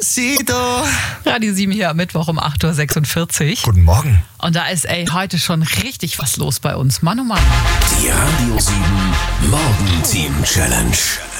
Despacito. Radio 7 hier am Mittwoch um 8.46 Uhr. Guten Morgen. Und da ist heute schon richtig was los bei uns. Mann, oh Mann. Die Radio 7 Morgenteam Challenge.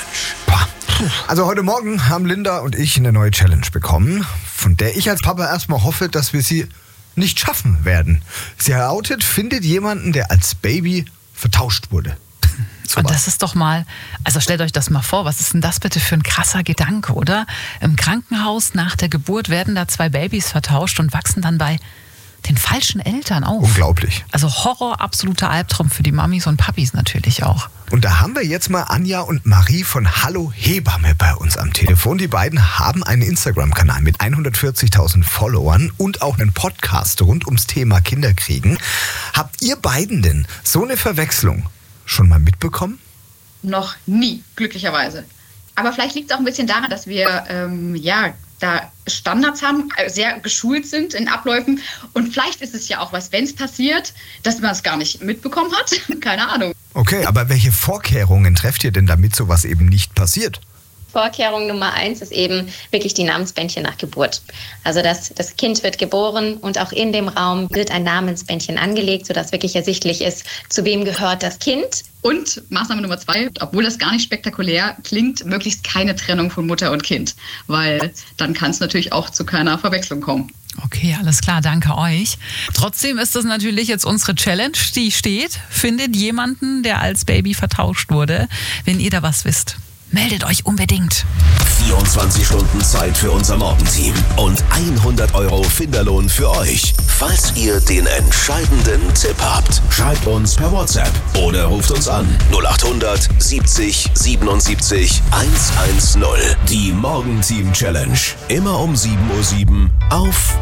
Also heute Morgen haben Linda und ich eine neue Challenge bekommen, von der ich als Papa erstmal hoffe, dass wir sie nicht schaffen werden. Sie lautet, findet jemanden, der als Baby vertauscht wurde. Und das ist doch mal, also stellt euch das mal vor, was ist denn das bitte für ein krasser Gedanke, oder? Im Krankenhaus nach der Geburt werden da 2 Babys vertauscht und wachsen dann bei den falschen Eltern auf. Unglaublich. Also Horror, absoluter Albtraum für die Mamis und Papis natürlich auch. Und da haben wir jetzt mal Anja und Marie von Hallo Hebamme bei uns am Telefon. Die beiden haben einen Instagram-Kanal mit 140.000 Followern und auch einen Podcast rund ums Thema Kinderkriegen. Habt ihr beiden denn so eine Verwechslung schon mal mitbekommen? Noch nie, glücklicherweise. Aber vielleicht liegt es auch ein bisschen daran, dass wir da Standards haben, sehr geschult sind in Abläufen. Und vielleicht ist es ja auch was, wenn es passiert, dass man es gar nicht mitbekommen hat. Keine Ahnung. Okay, aber welche Vorkehrungen trefft ihr denn, damit sowas eben nicht passiert? Vorkehrung Nummer 1 ist eben wirklich die Namensbändchen nach Geburt. Also das Kind wird geboren und auch in dem Raum wird ein Namensbändchen angelegt, sodass wirklich ersichtlich ist, zu wem gehört das Kind. Und Maßnahme Nummer 2, obwohl das gar nicht spektakulär klingt, möglichst keine Trennung von Mutter und Kind. Weil dann kann es natürlich auch zu keiner Verwechslung kommen. Okay, alles klar, danke euch. Trotzdem ist das natürlich jetzt unsere Challenge, die steht. Findet jemanden, der als Baby vertauscht wurde. Wenn ihr da was wisst, meldet euch unbedingt. 24 Stunden Zeit für unser Morgenteam und 100 € Finderlohn für euch. Falls ihr den entscheidenden Tipp habt, schreibt uns per WhatsApp oder ruft uns an 0800 70 77 110. Die Morgenteam Challenge. Immer um 7:07 Uhr auf